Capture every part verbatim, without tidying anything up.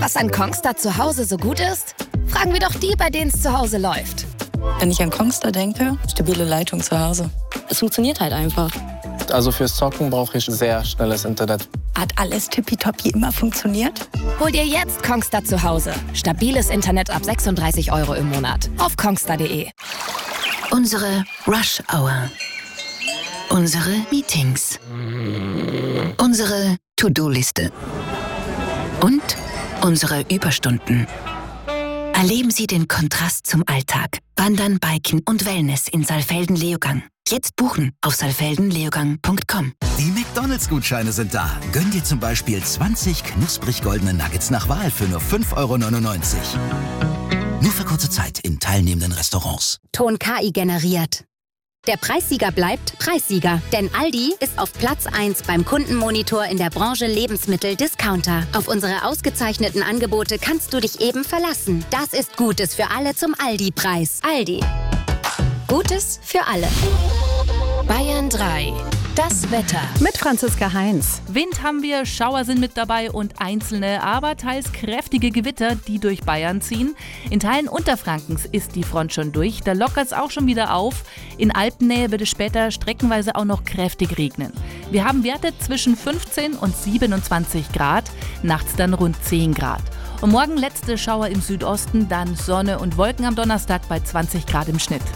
Was an Kongstar zu Hause so gut ist? Fragen wir doch die, bei denen es zu Hause läuft. Wenn ich an Kongstar denke, stabile Leitung zu Hause. Es funktioniert halt einfach. Also fürs Zocken brauche ich sehr schnelles Internet. Hat alles tippitoppi immer funktioniert? Hol dir jetzt Kongstar zu Hause. Stabiles Internet ab sechsunddreißig Euro im Monat. Auf kongstar punkt de. Unsere Rush Hour. Unsere Meetings. Unsere To-Do-Liste. Und unsere Überstunden. Erleben Sie den Kontrast zum Alltag. Wandern, Biken und Wellness in Saalfelden-Leogang. Jetzt buchen auf saalfelden leogang punkt com. Die McDonalds-Gutscheine sind da. Gönn dir zum Beispiel zwanzig knusprig goldene Nuggets nach Wahl für nur fünf Euro neunundneunzig. Nur für kurze Zeit in teilnehmenden Restaurants. Ton K I generiert. Der Preissieger bleibt Preissieger, denn Aldi ist auf Platz eins beim Kundenmonitor in der Branche Lebensmittel-Discounter. Auf unsere ausgezeichneten Angebote kannst du dich eben verlassen. Das ist Gutes für alle zum Aldi-Preis. Aldi. Gutes für alle. Bayern drei. Das Wetter. Mit Franziska Heinz. Wind haben wir, Schauer sind mit dabei und einzelne, aber teils kräftige Gewitter, die durch Bayern ziehen. In Teilen Unterfrankens ist die Front schon durch, da lockert es auch schon wieder auf. In Alpennähe wird es später streckenweise auch noch kräftig regnen. Wir haben Werte zwischen fünfzehn und siebenundzwanzig Grad, nachts dann rund zehn Grad. Und morgen letzte Schauer im Südosten, dann Sonne und Wolken am Donnerstag bei zwanzig Grad im Schnitt.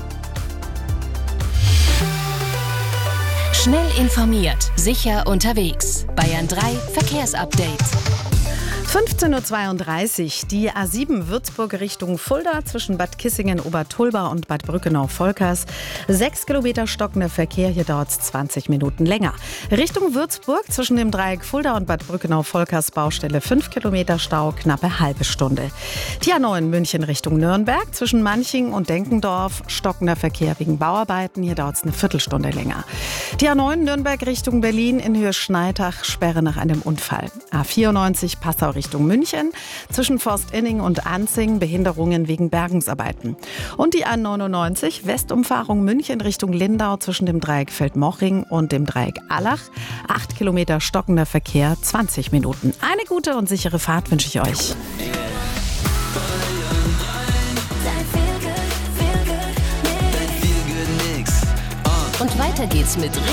Schnell informiert, sicher unterwegs. Bayern drei Verkehrsupdate. fünfzehn Uhr zweiunddreißig. Die A sieben Würzburg Richtung Fulda zwischen Bad Kissingen, Obertulba und Bad Brückenau-Volkers. Sechs Kilometer stockender Verkehr, hier dauert es zwanzig Minuten länger. Richtung Würzburg zwischen dem Dreieck Fulda und Bad Brückenau-Volkers Baustelle fünf Kilometer Stau, knappe halbe Stunde. Die A neun München Richtung Nürnberg zwischen Manching und Denkendorf, stockender Verkehr wegen Bauarbeiten, hier dauert es eine Viertelstunde länger. Die A neun Nürnberg Richtung Berlin in Höhe Schneitach, Sperre nach einem Unfall. A vierundneunzig Passau Richtung München, zwischen Forstinning und Anzing, Behinderungen wegen Bergungsarbeiten. Und die A neunundneunzig, Westumfahrung München Richtung Lindau, zwischen dem Dreieck Feldmochring und dem Dreieck Allach. acht Kilometer stockender Verkehr, zwanzig Minuten. Eine gute und sichere Fahrt wünsche ich euch. Und weiter geht's mit